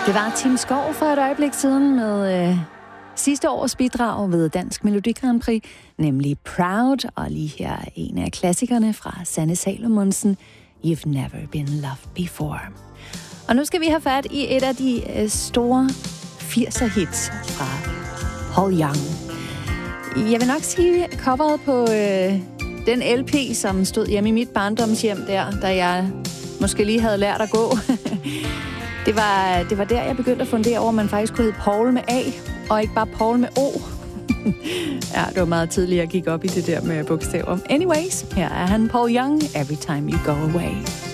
Det var Tim Skov for et øjeblik siden med sidste års bidrag ved Dansk Melodi Grand Prix, nemlig Proud, og lige her en af klassikerne fra Sanne Salomonsen, You've Never Been Loved Before. Og nu skal vi have fat i et af de store 80'er-hits fra Paul Young. Jeg vil nok sige coveret på den LP, som stod hjemme i mit barndomshjem der, da jeg måske lige havde lært at gå. Det var der, jeg begyndte at fundere over, at man faktisk kunne hedde Paul med A, og ikke bare Paul med O. Ja, det var meget tidligt, at gik op i det der med bogstaver. Anyways, her er han Paul Young, Every Time You Go Away.